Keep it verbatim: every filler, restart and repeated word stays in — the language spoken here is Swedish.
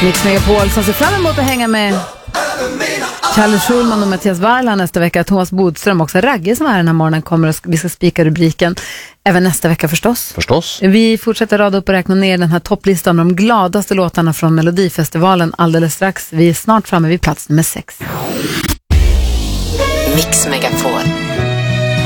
Mix Megapol som ser fram emot att hänga med Charlie Schulman och Mattias Weiland nästa vecka. Thomas Bodström också. Ragge som är den här morgonen kommer och vi ska spika rubriken även nästa vecka förstås. Förstås. Vi fortsätter rada upp och räkna ner den här topplistan med de gladaste låtarna från Melodifestivalen alldeles strax. Vi är snart framme vid plats nummer sex. Mix Megapol.